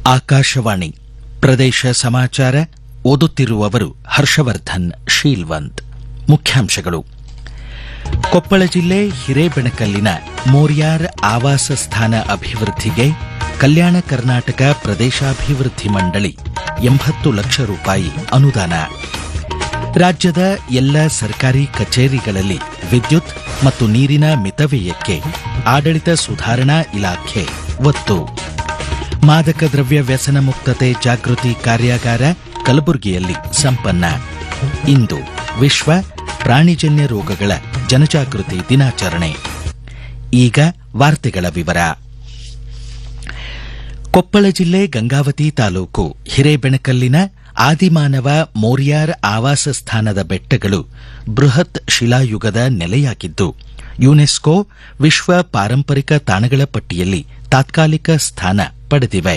ಆಕಾಶವಾಣಿ ಪ್ರದೇಶ ಸಮಾಚಾರ ಓದುತ್ತಿರುವವರು ಹರ್ಷವರ್ಧನ್ ಶೀಲ್ವಂತ್. ಮುಖ್ಯಾಂಶಗಳು. ಕೊಪ್ಪಳ ಜಿಲ್ಲೆ ಹಿರೇಬೆಣಕಲ್ಲಿನ ಮೋರ್ಯಾರ್ ಆವಾಸ ಸ್ಥಾನ ಅಭಿವೃದ್ಧಿಗೆ ಕಲ್ಯಾಣ ಕರ್ನಾಟಕ ಪ್ರದೇಶಾಭಿವೃದ್ಧಿ ಮಂಡಳಿ 80 ಲಕ್ಷ ರೂಪಾಯಿ ಅನುದಾನ. ರಾಜ್ಯದ ಎಲ್ಲ ಸರ್ಕಾರಿ ಕಚೇರಿಗಳಲ್ಲಿ ವಿದ್ಯುತ್ ಮತ್ತು ನೀರಿನ ಮಿತವ್ಯಯಕ್ಕೆ ಆಡಳಿತ ಸುಧಾರಣಾ ಇಲಾಖೆ ಒತ್ತು. ಮಾದಕ ದ್ರವ್ಯ ವ್ಯಸನ ಮುಕ್ತತೆ ಜಾಗೃತಿ ಕಾರ್ಯಾಗಾರ ಕಲಬುರಗಿಯಲ್ಲಿ ಸಂಪನ್ನ. ಇಂದು ವಿಶ್ವ ಪ್ರಾಣಿಜನ್ಯ ರೋಗಗಳ ಜನಜಾಗೃತಿ ದಿನಾಚರಣೆ. ಈಗ ವಾರ್ತೆಗಳ ವಿವರ. ಕೊಪ್ಪಳ ಜಿಲ್ಲೆ ಗಂಗಾವತಿ ತಾಲೂಕು ಹಿರೇಬೆಣಕಲ್ಲಿನ ಆದಿಮಾನವ ಮೋರ್ಯಾರ್ ಆವಾಸ ಸ್ಥಾನದ ಬೆಟ್ಟಗಳು ಬೃಹತ್ ಶಿಲಾಯುಗದ ನೆಲೆಯಾಗಿದ್ದು ಯುನೆಸ್ಕೋ ವಿಶ್ವ ಪಾರಂಪರಿಕ ತಾಣಗಳ ಪಟ್ಟಿಯಲ್ಲಿ ತಾತ್ಕಾಲಿಕ ಸ್ಥಾನ ಪಡೆದಿವೆ.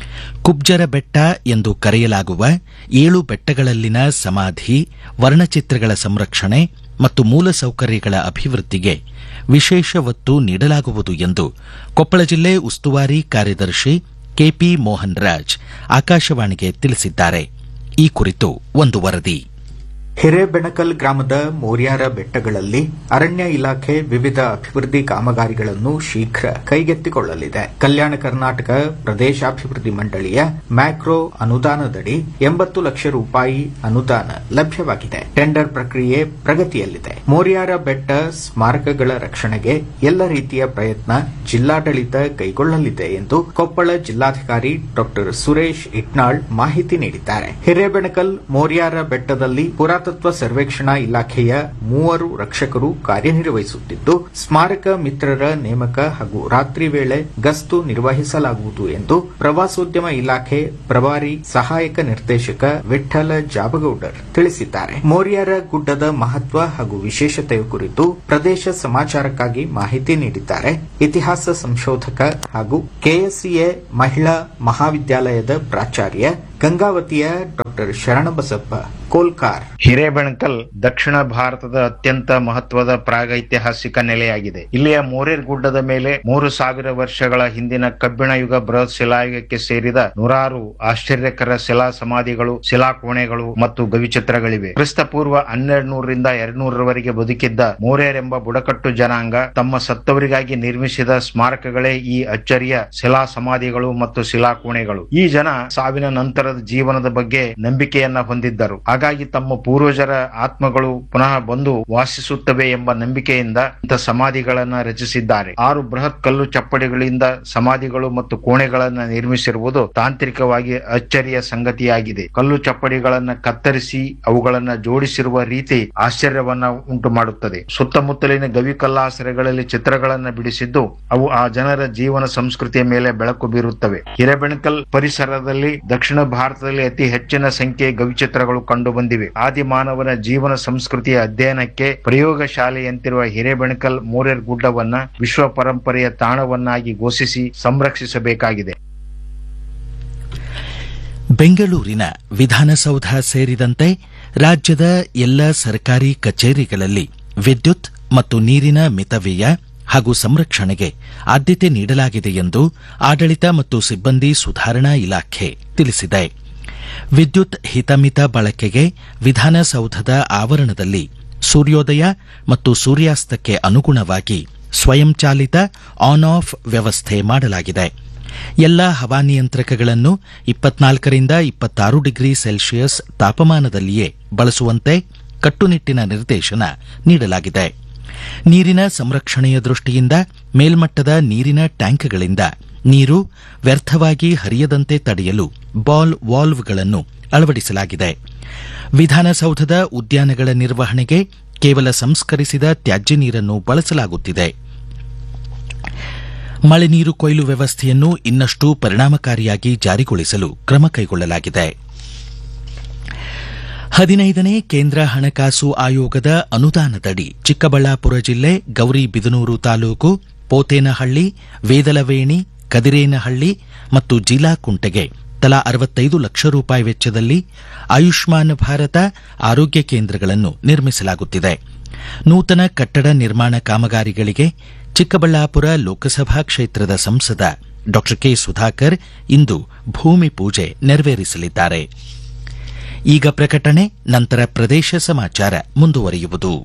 ಕುಬ್ಜರ ಬೆಟ್ಟ ಎಂದು ಕರೆಯಲಾಗುವ 7 ಬೆಟ್ಟಗಳಲ್ಲಿನ ಸಮಾಧಿ, ವರ್ಣಚಿತ್ರಗಳ ಸಂರಕ್ಷಣೆ ಮತ್ತು ಮೂಲಸೌಕರ್ಯಗಳ ಅಭಿವೃದ್ಧಿಗೆ ವಿಶೇಷ ಒತ್ತು ನೀಡಲಾಗುವುದು ಎಂದು ಕೊಪ್ಪಳ ಜಿಲ್ಲೆ ಉಸ್ತುವಾರಿ ಕಾರ್ಯದರ್ಶಿ ಕೆಪಿ ಮೋಹನ್ ರಾಜ್ ಆಕಾಶವಾಣಿಗೆ ತಿಳಿಸಿದ್ದಾರೆ. ಈ ಕುರಿತು ಒಂದು ವರದಿ. ಹಿರೇಬೆಣಕಲ್ ಗ್ರಾಮದ ಮೋರ್ಯಾರ ಬೆಟ್ಟಗಳಲ್ಲಿ ಅರಣ್ಯ ಇಲಾಖೆ ವಿವಿಧ ಅಭಿವೃದ್ಧಿ ಕಾಮಗಾರಿಗಳನ್ನು ಶೀಘ್ರ ಕೈಗೆತ್ತಿಕೊಳ್ಳಲಿದೆ. ಕಲ್ಯಾಣ ಕರ್ನಾಟಕ ಪ್ರದೇಶಾಭಿವೃದ್ಧಿ ಮಂಡಳಿಯ ಮ್ಯಾಕ್ರೋ ಅನುದಾನದಡಿ 80 ಲಕ್ಷ ರೂಪಾಯಿ ಅನುದಾನ ಲಭ್ಯವಾಗಿದೆ. ಟೆಂಡರ್ ಪ್ರಕ್ರಿಯೆ ಪ್ರಗತಿಯಲ್ಲಿದೆ. ಮೋರ್ಯಾರ ಬೆಟ್ಟ ಸ್ಮಾರಕಗಳ ರಕ್ಷಣೆಗೆ ಎಲ್ಲ ರೀತಿಯ ಪ್ರಯತ್ನ ಜಿಲ್ಲಾಡಳಿತ ಕೈಗೊಳ್ಳಲಿದೆ ಎಂದು ಕೊಪ್ಪಳ ಜಿಲ್ಲಾಧಿಕಾರಿ ಡಾ ಸುರೇಶ್ ಇಟ್ನಾಳ್ ಮಾಹಿತಿ ನೀಡಿದ್ದಾರೆ. ಹಿರೇಬೆಣಕಲ್ ಮೋರ್ಯಾರ ಬೆಟ್ಟದಲ್ಲಿ ಪುರಾತತ್ವ ಸರ್ವೇಕ್ಷಣಾ ಇಲಾಖೆಯ 3 ರಕ್ಷಕರು ಕಾರ್ಯನಿರ್ವಹಿಸುತ್ತಿದ್ದು ಸ್ಮಾರಕ ಮಿತ್ರರ ನೇಮಕ ಹಾಗೂ ರಾತ್ರಿ ವೇಳೆ ಗಸ್ತು ನಿರ್ವಹಿಸಲಾಗುವುದು ಎಂದು ಪ್ರವಾಸೋದ್ಯಮ ಇಲಾಖೆ ಪ್ರಭಾರಿ ಸಹಾಯಕ ನಿರ್ದೇಶಕ ವಿಠ್ಠಲ ಜಾಬಗೌಡರ್ ತಿಳಿಸಿದ್ದಾರೆ. ಮೋರ್ಯಾರ ಗುಡ್ಡದ ಮಹತ್ವ ಹಾಗೂ ವಿಶೇಷತೆಯ ಕುರಿತು ಪ್ರದೇಶ ಸಮಾಚಾರಕ್ಕಾಗಿ ಮಾಹಿತಿ ನೀಡಿದ್ದಾರೆ ಇತಿಹಾಸ ಸಂಶೋಧಕ ಹಾಗೂ ಕೆಎಸ್ಸಿಎ ಮಹಿಳಾ ಮಹಾವಿದ್ಯಾಲಯದ ಪ್ರಾಚಾರ್ಯ ಗಂಗಾವತಿಯ ಡಾ ಶರಣಬಸಪ್ಪ ಕೋಲ್ಕಾರ್. ಹಿರೇಬೆಣಕಲ್ ದಕ್ಷಿಣ ಭಾರತದ ಅತ್ಯಂತ ಮಹತ್ವದ ಪ್ರಾಗೈತಿಹಾಸಿಕ ನೆಲೆಯಾಗಿದೆ. ಇಲ್ಲಿಯ ಮೋರೇರ್ ಗುಡ್ಡದ ಮೇಲೆ 3000 ವರ್ಷಗಳ ಹಿಂದಿನ ಕಬ್ಬಿಣ ಯುಗ ಬೃಹತ್ ಶಿಲಾಯುಗಕ್ಕೆ ಸೇರಿದ 100 ಆಶ್ಚರ್ಯಕರ ಶಿಲಾ ಸಮಾಧಿಗಳು, ಶಿಲಾಕೋಣೆಗಳು ಮತ್ತು ಗವಿಚಿತ್ರಗಳಿವೆ. ಕ್ರಿಸ್ತಪೂರ್ವ 1200ರಿಂದ 200ರವರೆಗೆ ಬದುಕಿದ್ದ ಮೋರೇರ್ ಎಂಬ ಬುಡಕಟ್ಟು ಜನಾಂಗ ತಮ್ಮ ಸತ್ತವರಿಗಾಗಿ ನಿರ್ಮಿಸಿದ ಸ್ಮಾರಕಗಳೇ ಈ ಅಚ್ಚರಿಯ ಶಿಲಾ ಸಮಾಧಿಗಳು ಮತ್ತು ಶಿಲಾಕೋಣೆಗಳು. ಈ ಜನ ಸಾವಿನ ನಂತರದ ಜೀವನದ ಬಗ್ಗೆ ನಂಬಿಕೆಯನ್ನ ಹೊಂದಿದ್ದರು. ಹಾಗಾಗಿ ತಮ್ಮ ಪೂರ್ವಜರ ಆತ್ಮಗಳು ಪುನಃ ಬಂದು ವಾಸಿಸುತ್ತವೆ ಎಂಬ ನಂಬಿಕೆಯಿಂದ ಇಂಥ ಸಮಾಧಿಗಳನ್ನ ರಚಿಸಿದ್ದಾರೆ. 6 ಬೃಹತ್ ಕಲ್ಲು ಚಪ್ಪಡಿಗಳಿಂದ ಸಮಾಧಿಗಳು ಮತ್ತು ಕೋಣೆಗಳನ್ನ ನಿರ್ಮಿಸಿರುವುದು ತಾಂತ್ರಿಕವಾಗಿ ಅಚ್ಚರಿಯ ಸಂಗತಿಯಾಗಿದೆ. ಕಲ್ಲು ಚಪ್ಪಡಿಗಳನ್ನ ಕತ್ತರಿಸಿ ಅವುಗಳನ್ನ ಜೋಡಿಸಿರುವ ರೀತಿ ಆಶ್ಚರ್ಯವನ್ನ ಉಂಟು ಮಾಡುತ್ತದೆ. ಸುತ್ತಮುತ್ತಲಿನ ಗವಿ ಕಲ್ಲಾಸರೆಗಳಲ್ಲಿ ಚಿತ್ರಗಳನ್ನ ಬಿಡಿಸಿದ್ದು ಅವು ಆ ಜನರ ಜೀವನ ಸಂಸ್ಕೃತಿಯ ಮೇಲೆ ಬೆಳಕು ಬೀರುತ್ತವೆ. ಹಿರೇಬೆಣಕಲ್ ಪರಿಸರದಲ್ಲಿ ದಕ್ಷಿಣ ಭಾರತದಲ್ಲಿ ಅತಿ ಹೆಚ್ಚಿನ ಸಂಖ್ಯೆಯ ಗವಿಚಿತ್ರಗಳು ಕಂಡು ಬಂದಿವೆ. ಆದಿಮಾನವನ ಜೀವನ ಸಂಸ್ಕೃತಿಯ ಅಧ್ಯಯನಕ್ಕೆ ಪ್ರಯೋಗ ಶಾಲೆಯಂತಿರುವ ಹಿರೇಬೆಣಕಲ್ ಮೋರೇರ್ ಗುಡ್ಡವನ್ನ ವಿಶ್ವ ಪರಂಪರೆಯ ತಾಣವನ್ನಾಗಿ ಘೋಷಿಸಿ ಸಂರಕ್ಷಿಸಬೇಕಾಗಿದೆ. ಬೆಂಗಳೂರಿನ ವಿಧಾನಸೌಧ ಸೇರಿದಂತೆ ರಾಜ್ಯದ ಎಲ್ಲ ಸರ್ಕಾರಿ ಕಚೇರಿಗಳಲ್ಲಿ ವಿದ್ಯುತ್ ಮತ್ತು ನೀರಿನ ಮಿತವ್ಯಯ ಹಾಗೂ ಸಂರಕ್ಷಣೆಗೆ ಆದ್ಯತೆ ನೀಡಲಾಗಿದೆ ಎಂದು ಆಡಳಿತ ಮತ್ತು ಸಿಬ್ಬಂದಿ ಸುಧಾರಣಾ ಇಲಾಖೆ ತಿಳಿಸಿದೆ. ವಿದ್ಯುತ್ ಹಿತಮಿತ ಬಳಕೆಗೆ ವಿಧಾನಸೌಧದ ಆವರಣದಲ್ಲಿ ಸೂರ್ಯೋದಯ ಮತ್ತು ಸೂರ್ಯಾಸ್ತಕ್ಕೆ ಅನುಗುಣವಾಗಿ ಸ್ವಯಂಚಾಲಿತ ಆನ್ ಆಫ್ ವ್ಯವಸ್ಥೆ ಮಾಡಲಾಗಿದೆ. ಎಲ್ಲ ಹವಾನಿಯಂತ್ರಕಗಳನ್ನು 24ರಿಂದ 26 ಡಿಗ್ರಿ ಸೆಲ್ಸಿಯಸ್ ತಾಪಮಾನದಲ್ಲಿಯೇ ಬಳಸುವಂತೆ ಕಟ್ಟುನಿಟ್ಟಿನ ನಿರ್ದೇಶನ ನೀಡಲಾಗಿದೆ. ನೀರಿನ ಸಂರಕ್ಷಣೆಯ ದೃಷ್ಟಿಯಿಂದ ಮೇಲ್ಮಟ್ಟದ ನೀರಿನ ಟ್ಯಾಂಕ್ಗಳಿಂದ ನೀರು ವ್ಯರ್ಥವಾಗಿ ಹರಿಯದಂತೆ ತಡೆಯಲು ಬಾಲ್ ವಾಲ್ವ್ಗಳನ್ನು ಅಳವಡಿಸಲಾಗಿದೆ. ವಿಧಾನಸೌಧದ ಉದ್ಯಾನಗಳ ನಿರ್ವಹಣೆಗೆ ಕೇವಲ ಸಂಸ್ಕರಿಸಿದ ತ್ಯಾಜ್ಯ ನೀರನ್ನು ಬಳಸಲಾಗುತ್ತಿದೆ. ಮಳೆ ನೀರು ಕೊಯ್ಲು ವ್ಯವಸ್ಥೆಯನ್ನು ಇನ್ನಷ್ಟು ಪರಿಣಾಮಕಾರಿಯಾಗಿ ಜಾರಿಗೊಳಿಸಲು ಕ್ರಮ ಕೈಗೊಳ್ಳಲಾಗಿದೆ. 15ನೇ ಕೇಂದ್ರ ಹಣಕಾಸು ಆಯೋಗದ ಅನುದಾನದಡಿ ಚಿಕ್ಕಬಳ್ಳಾಪುರ ಜಿಲ್ಲೆ ಗೌರಿಬಿದನೂರು ತಾಲೂಕು ಪೋತೇನಹಳ್ಳಿ, ವೇದಲವೇಣಿ, ಕದಿರೇನಹಳ್ಳಿ ಮತ್ತು ಜೀಲಾಕುಂಟೆಗೆ ತಲಾ 65 ಲಕ್ಷ ರೂಪಾಯಿ ವೆಚ್ಚದಲ್ಲಿ ಆಯುಷ್ಮಾನ್ ಭಾರತ ಆರೋಗ್ಯ ಕೇಂದ್ರಗಳನ್ನು ನಿರ್ಮಿಸಲಾಗುತ್ತಿದೆ. ನೂತನ ಕಟ್ಟಡ ನಿರ್ಮಾಣ ಕಾಮಗಾರಿಗಳಿಗೆ ಚಿಕ್ಕಬಳ್ಳಾಪುರ ಲೋಕಸಭಾ ಕ್ಷೇತ್ರದ ಸಂಸದ ಡಾ ಕೆ ಸುಧಾಕರ್ ಇಂದು ಭೂಮಿ ಪೂಜೆ ನೆರವೇರಿಸಲಿದ್ದಾರೆ. ಈಗ ಪ್ರಕಟಣೆ, ನಂತರ ಪ್ರದೇಶ ಸಮಾಚಾರ ಮುಂದುವರಿಯುವುದು.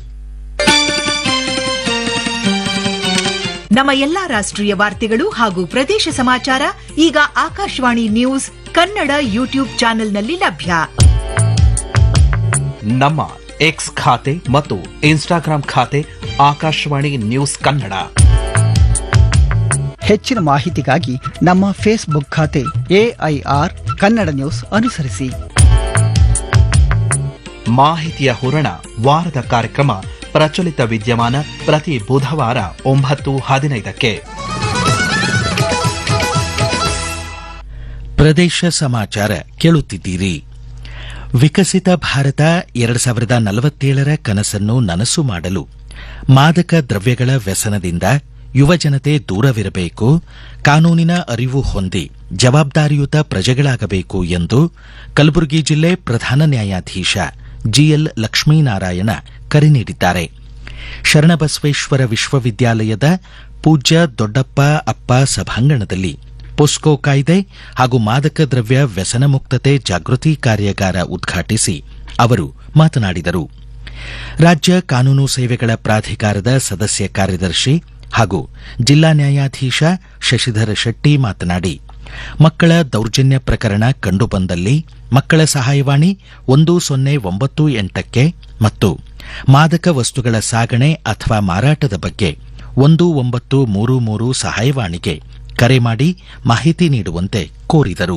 ನಮ್ಮ ಎಲ್ಲಾ ರಾಷ್ಟ್ರೀಯ ವಾರ್ತೆಗಳು ಹಾಗೂ ಪ್ರದೇಶ ಸಮಾಚಾರ ಈಗ ಆಕಾಶವಾಣಿ ನ್ಯೂಸ್ ಕನ್ನಡ ಯೂಟ್ಯೂಬ್ ಚಾನೆಲ್ನಲ್ಲಿ ಲಭ್ಯ. ನಮ್ಮ ಎಕ್ಸ್ ಖಾತೆ ಮತ್ತು ಇನ್ಸ್ಟಾಗ್ರಾಂ ಖಾತೆ ಆಕಾಶವಾಣಿ ನ್ಯೂಸ್ ಕನ್ನಡ. ಹೆಚ್ಚಿನ ಮಾಹಿತಿಗಾಗಿ ನಮ್ಮ ಫೇಸ್ಬುಕ್ ಖಾತೆ ಎಐಆರ್ ಕನ್ನಡ ನ್ಯೂಸ್ ಅನುಸರಿಸಿ. ಮಾಹಿತಿಯ ಹೂರಣ ವಾರದ ಕಾರ್ಯಕ್ರಮ ಪ್ರಚಲಿತ ವಿದ್ಯಮಾನ ಪ್ರತಿ ಬುಧವಾರ 9:15. ಪ್ರದೇಶ ಸಮಾಚಾರ ಕೇಳುತ್ತಿದ್ದೀರಿ. ವಿಕಸಿತ ಭಾರತ 2047 ಕನಸನ್ನು ನನಸು ಮಾಡಲು ಮಾದಕ ದ್ರವ್ಯಗಳ ವ್ಯಸನದಿಂದ ಯುವಜನತೆ ದೂರವಿರಬೇಕು, ಕಾನೂನಿನ ಅರಿವು ಹೊಂದಿ ಜವಾಬ್ದಾರಿಯುತ ಪ್ರಜೆಗಳಾಗಬೇಕು ಎಂದು ಕಲಬುರಗಿ ಜಿಲ್ಲೆ ಪ್ರಧಾನ ನ್ಯಾಯಾಧೀಶ ಜಿಎಲ್ ಲಕ್ಷ್ಮೀನಾರಾಯಣ ಕರೆ ನೀಡಿದ್ದಾರೆ. ಶರಣಬಸವೇಶ್ವರ ವಿಶ್ವವಿದ್ಯಾಲಯದ ಪೂಜ್ಯ ದೊಡ್ಡಪ್ಪ ಅಪ್ಪ ಸಭಾಂಗಣದಲ್ಲಿ ಪೊಸ್ಕೋ ಕಾಯ್ದೆ ಹಾಗೂ ಮಾದಕ ದ್ರವ್ಯ ವ್ಯಸನ ಮುಕ್ತತೆ ಜಾಗೃತಿ ಕಾರ್ಯಾಗಾರ ಉದ್ಘಾಟಿಸಿ ಅವರು ಮಾತನಾಡಿದರು. ರಾಜ್ಯ ಕಾನೂನು ಸೇವೆಗಳ ಪ್ರಾಧಿಕಾರದ ಸದಸ್ಯ ಕಾರ್ಯದರ್ಶಿ ಹಾಗೂ ಜಿಲ್ಲಾ ನ್ಯಾಯಾಧೀಶ ಶಶಿಧರ ಶೆಟ್ಟಿ ಮಾತನಾಡಿ, ಮಕ್ಕಳ ದೌರ್ಜನ್ಯ ಪ್ರಕರಣ ಕಂಡುಬಂದಲ್ಲಿ ಮಕ್ಕಳ ಸಹಾಯವಾಣಿ 1098 ಮತ್ತು ಮಾದಕ ವಸ್ತುಗಳ ಸಾಗಣೆ ಅಥವಾ ಮಾರಾಟದ ಬಗ್ಗೆ 1933 ಸಹಾಯವಾಣಿಗೆ ಕರೆ ಮಾಡಿ ಮಾಹಿತಿ ನೀಡುವಂತೆ ಕೋರಿದರು.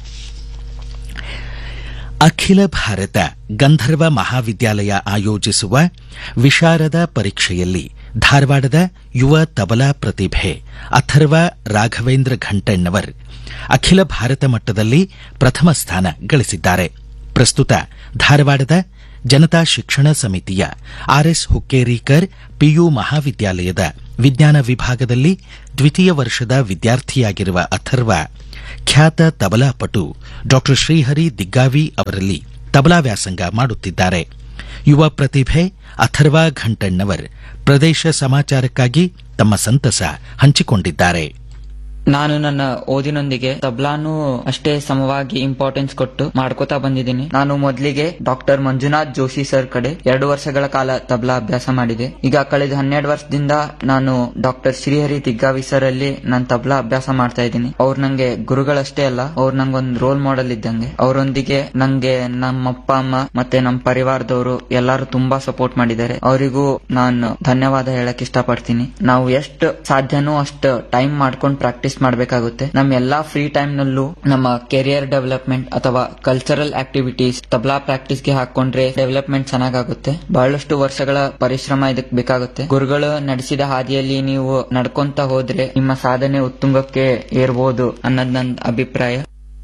ಅಖಿಲ ಭಾರತ ಗಂಧರ್ವ ಮಹಾವಿದ್ಯಾಲಯ ಆಯೋಜಿಸುವ ವಿಶಾರದ ಪರೀಕ್ಷೆಯಲ್ಲಿ ಧಾರವಾಡದ ಯುವ ತಬಲಾ ಪ್ರತಿಭೆ ಅಥರ್ವ ರಾಘವೇಂದ್ರ ಘಂಟಣ್ಣವರ್ ಅಖಿಲ ಭಾರತ ಮಟ್ಟದಲ್ಲಿ ಪ್ರಥಮ ಸ್ಥಾನ ಗಳಿಸಿದ್ದಾರೆ. ಪ್ರಸ್ತುತ ಧಾರವಾಡದ ಜನತಾ ಶಿಕ್ಷಣ ಸಮಿತಿಯ ಆರ್ಎಸ್ ಹುಕ್ಕೇರಿಕರ್ ಪಿಯು ಮಹಾವಿದ್ಯಾಲಯದ ವಿಜ್ಞಾನ ವಿಭಾಗದಲ್ಲಿ ದ್ವಿತೀಯ ವರ್ಷದ ವಿದ್ಯಾರ್ಥಿಯಾಗಿರುವ ಅಥರ್ವ ಖ್ಯಾತ ತಬಲಾಪಟು ಡಾ ಶ್ರೀಹರಿ ದಿಗ್ಗಾವಿ ಅವರಲ್ಲಿ ತಬಲಾ ವ್ಯಾಸಂಗ ಮಾಡುತ್ತಿದ್ದಾರೆ. ಯುವ ಪ್ರತಿಭೆ ಅಥರ್ವ ಘಂಟಣ್ಣವರ್ ಪ್ರದೇಶ ಸಮಾಚಾರಕ್ಕಾಗಿ ತಮ್ಮ ಸಂತಸ ಹಂಚಿಕೊಂಡಿದ್ದಾರೆ. ನಾನು ನನ್ನ ಓದಿನೊಂದಿಗೆ ತಬ್ಲಾನು ಅಷ್ಟೇ ಸಮವಾಗಿ ಇಂಪಾರ್ಟೆನ್ಸ್ ಕೊಟ್ಟು ಮಾಡ್ಕೋತಾ ಬಂದಿದ್ದೀನಿ. ನಾನು ಮೊದಲಿಗೆ ಡಾಕ್ಟರ್ ಮಂಜುನಾಥ್ ಜೋಶಿ ಸರ್ ಕಡೆ 2 ವರ್ಷಗಳ ಕಾಲ ತಬ್ಲಾ ಅಭ್ಯಾಸ ಮಾಡಿದೆ. ಈಗ ಕಳೆದ 12 ವರ್ಷದಿಂದ ನಾನು ಡಾಕ್ಟರ್ ಶ್ರೀಹರಿ ದಿಗ್ಗಾವಿ ಸರ್ ಅಲ್ಲಿ ನಾನು ತಬ್ಲಾ ಅಭ್ಯಾಸ ಮಾಡ್ತಾ ಇದ್ದೀನಿ. ಅವ್ರು ನಂಗೆ ಗುರುಗಳಷ್ಟೇ ಅಲ್ಲ, ಅವ್ರು ನಂಗೊಂದು ರೋಲ್ ಮಾಡೆಲ್ ಇದ್ದಂಗೆ. ಅವರೊಂದಿಗೆ ನಂಗೆ ನಮ್ಮ ಅಪ್ಪ ಅಮ್ಮ ಮತ್ತೆ ನಮ್ಮ ಪರಿವಾರದವರು ಎಲ್ಲರೂ ತುಂಬಾ ಸಪೋರ್ಟ್ ಮಾಡಿದ್ದಾರೆ. ಅವರಿಗೂ ನಾನು ಧನ್ಯವಾದ ಹೇಳಕ್ ಇಷ್ಟಪಡ್ತೀನಿ. ನಾವು ಎಷ್ಟು ಸಾಧ್ಯನೋ ಅಷ್ಟು ಟೈಮ್ ಮಾಡ್ಕೊಂಡು ಪ್ರಾಕ್ಟೀಸ್ ಮಾಡಬೇಕಾಗುತ್ತೆ. ನಮ್ಮ ಎಲ್ಲಾ ಫ್ರೀ ಟೈಮ್ ನಲ್ಲೂ ನಮ್ಮ ಕೆರಿಯರ್ ಡೆವಲಪ್ಮೆಂಟ್ ಅಥವಾ ಕಲ್ಚರಲ್ ಆಕ್ಟಿವಿಟೀಸ್ ತಬ್ಲಾ ಪ್ರಾಕ್ಟೀಸ್ಗೆ ಹಾಕೊಂಡ್ರೆ ಡೆವಲಪ್ಮೆಂಟ್ ಚೆನ್ನಾಗುತ್ತೆ. ಬಹಳಷ್ಟು ವರ್ಷಗಳ ಪರಿಶ್ರಮ ಇದಕ್ಕೆ ಬೇಕಾಗುತ್ತೆ. ಗುರುಗಳು ನಡೆಸಿದ ಹಾದಿಯಲ್ಲಿ ನೀವು ನಡ್ಕೊಂತ ಹೋದ್ರೆ ನಿಮ್ಮ ಸಾಧನೆ ಉತ್ತುಂಗಕ್ಕೆ ಏರ್ಬೋದು ಅನ್ನೋದು ನನ್ನ ಅಭಿಪ್ರಾಯ.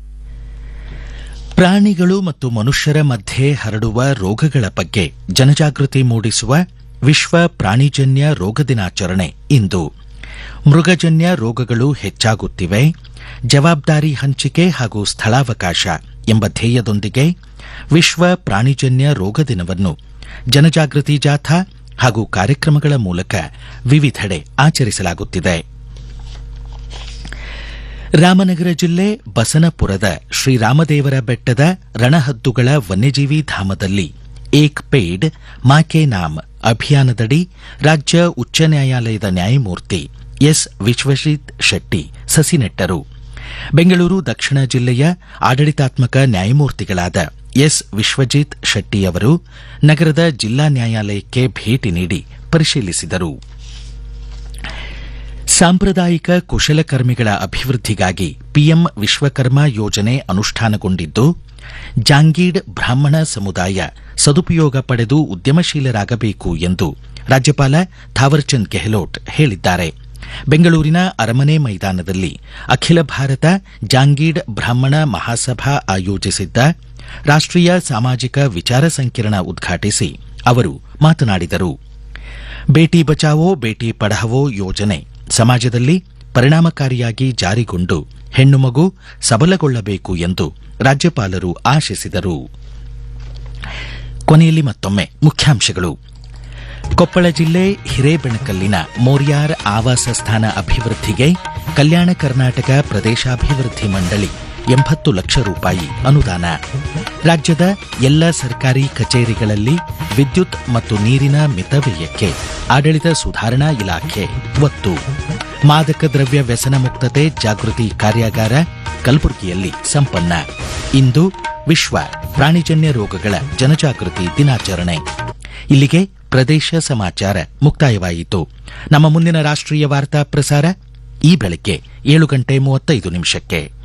ಪ್ರಾಣಿಗಳು ಮತ್ತು ಮನುಷ್ಯರ ಮಧ್ಯೆ ಹರಡುವ ರೋಗಗಳ ಬಗ್ಗೆ ಜನಜಾಗೃತಿ ಮೂಡಿಸುವ ವಿಶ್ವ ಪ್ರಾಣಿಜನ್ಯ ರೋಗ ದಿನಾಚರಣೆ ಇಂದು. ಮೃಗಜನ್ಯ ರೋಗಗಳು ಹೆಚ್ಚಾಗುತ್ತಿವೆ, ಜವಾಬ್ದಾರಿ ಹಂಚಿಕೆ ಹಾಗೂ ಸ್ಥಳಾವಕಾಶ ಎಂಬ ಧ್ಯೇಯದೊಂದಿಗೆ ವಿಶ್ವ ಪ್ರಾಣಿಜನ್ಯ ರೋಗ ದಿನವನ್ನು ಜನಜಾಗೃತಿ ಜಾಥಾ ಹಾಗೂ ಕಾರ್ಯಕ್ರಮಗಳ ಮೂಲಕ ವಿವಿಧೆಡೆ ಆಚರಿಸಲಾಗುತ್ತಿದೆ. ರಾಮನಗರ ಜಿಲ್ಲೆ ಬಸನಪುರದ ಶ್ರೀರಾಮದೇವರ ಬೆಟ್ಟದ ರಣಹದ್ದುಗಳ ವನ್ಯಜೀವಿ ಧಾಮದಲ್ಲಿ ಏಕ್ ಪೇಡ್ ಮಾಕೆ ನಾಮ್ ಅಭಿಯಾನದಡಿ ರಾಜ್ಯ ಉಚ್ಚ ನ್ಯಾಯಾಲಯದ ನ್ಯಾಯಮೂರ್ತಿ ಎಸ್ ವಿಶ್ವಜಿತ್ ಶೆಟ್ಟಿ ಸಸಿ ನೆಟ್ಟರು. ಬೆಂಗಳೂರು ದಕ್ಷಿಣ ಜಿಲ್ಲೆಯ ಆಡಳಿತಾತ್ಮಕ ನ್ಯಾಯಮೂರ್ತಿಗಳಾದ ಎಸ್ ವಿಶ್ವಜಿತ್ ಶೆಟ್ಟಿ ಅವರು ನಗರದ ಜಿಲ್ಲಾ ನ್ಯಾಯಾಲಯಕ್ಕೆ ಭೇಟಿ ನೀಡಿ ಪರಿಶೀಲಿಸಿದರು. ಸಾಂಪ್ರದಾಯಿಕ ಕುಶಲಕರ್ಮಿಗಳ ಅಭಿವೃದ್ಧಿಗಾಗಿ ಪಿಎಂ ವಿಶ್ವಕರ್ಮ ಯೋಜನೆ ಅನುಷ್ಠಾನಗೊಂಡಿದ್ದು, ಜಾಂಗೀಡ್ ಬ್ರಾಹ್ಮಣ ಸಮುದಾಯ ಸದುಪಯೋಗ ಪಡೆದು ಉದ್ಯಮಶೀಲರಾಗಬೇಕು ಎಂದು ರಾಜ್ಯಪಾಲ ಥಾವರ್ಚಂದ್ ಗೆಹ್ಲೋಟ್ ಹೇಳಿದ್ದಾರೆ. ಬೆಂಗಳೂರಿನ ಅರಮನೆ ಮೈದಾನದಲ್ಲಿ ಅಖಿಲ ಭಾರತ ಜಾಂಗೀಡ್ ಬ್ರಾಹ್ಮಣ ಮಹಾಸಭಾ ಆಯೋಜಿಸಿದ್ದ ರಾಷ್ಟೀಯ ಸಾಮಾಜಿಕ ವಿಚಾರ ಸಂಕಿರಣ ಉದ್ಘಾಟಿಸಿ ಅವರು ಮಾತನಾಡಿದರು. ಬೇಟಿ ಬಚಾವೋ ಬೇಟಿ ಪಢಾವೋ ಯೋಜನೆ ಸಮಾಜದಲ್ಲಿ ಪರಿಣಾಮಕಾರಿಯಾಗಿ ಜಾರಿಗೊಂಡು ಹೆಣ್ಣು ಮಗು ಸಬಲಗೊಳ್ಳಬೇಕು ಎಂದು ರಾಜ್ಯಪಾಲರು ಆಶಿಸಿದರು. ಕೊನೆಯಲ್ಲಿ ಮತ್ತೊಮ್ಮೆ ಮುಖ್ಯಾಂಶಗಳು. ಕೊಪ್ಪಳ ಜಿಲ್ಲೆ ಹಿರೇಬೆಣಕಲ್ಲಿನ ಮೋರ್ಯಾರ್ ಆವಾಸ ಸ್ಥಾನ ಅಭಿವೃದ್ಧಿಗೆ ಕಲ್ಯಾಣ ಕರ್ನಾಟಕ ಪ್ರದೇಶಾಭಿವೃದ್ಧಿ ಮಂಡಳಿ 80 ಲಕ್ಷ ರೂಪಾಯಿ ಅನುದಾನ. ರಾಜ್ಯದ ಎಲ್ಲ ಸರ್ಕಾರಿ ಕಚೇರಿಗಳಲ್ಲಿ ವಿದ್ಯುತ್ ಮತ್ತು ನೀರಿನ ಮಿತವ್ಯಯಕ್ಕೆ ಆಡಳಿತ ಸುಧಾರಣಾ ಇಲಾಖೆ ಒತ್ತು. ಮಾದಕ ದ್ರವ್ಯ ವ್ಯಸನ ಮುಕ್ತತೆ ಜಾಗೃತಿ ಕಾರ್ಯಾಗಾರ ಕಲಬುರಗಿಯಲ್ಲಿ ಸಂಪನ್ನ. ಇಂದು ವಿಶ್ವ ಪ್ರಾಣಿಜನ್ಯ ರೋಗಗಳ ಜನಜಾಗೃತಿ ದಿನಾಚರಣೆ. ಇಲ್ಲಿಗೆ ಪ್ರದೇಶ ಸಮಾಚಾರ ಮುಕ್ತಾಯವಾಯಿತು. ನಮ್ಮ ಮುಂದಿನ ರಾಷ್ಟ್ರೀಯ ವಾರ್ತಾ ಪ್ರಸಾರ ಈ ಬೆಳಗ್ಗೆ 7:35 ನಿಮಿಷಕ್ಕೆ.